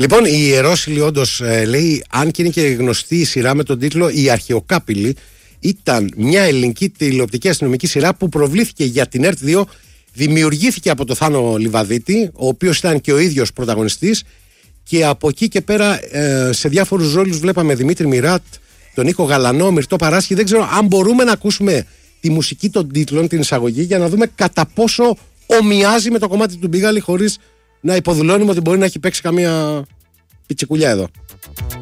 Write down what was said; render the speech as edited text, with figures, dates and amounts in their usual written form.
Λοιπόν, η Ιερόσυλη όντως λέει, αν και είναι και γνωστή η σειρά με τον τίτλο «Η Αρχαιοκάπηλη», ήταν μια ελληνική τηλεοπτική αστυνομική σειρά που προβλήθηκε για την ΕΡΤ2, δημιουργήθηκε από τον Θάνο Λιβαδίτη, ο οποίος ήταν και ο ίδιος πρωταγωνιστής, και από εκεί και πέρα σε διάφορους ρόλους βλέπαμε Δημήτρη Μιράτ, τον Νίκο Γαλανό, Μυρτώ Παράσχη. Δεν ξέρω αν μπορούμε να ακούσουμε τη μουσική των τίτλων, την εισαγωγή, για να δούμε κατά πόσο ομοιάζει με το κομμάτι του Μπίγαλη, χωρίς να υποδηλώνουμε ότι μπορεί να έχει παίξει καμία πιτσικουλιά εδώ.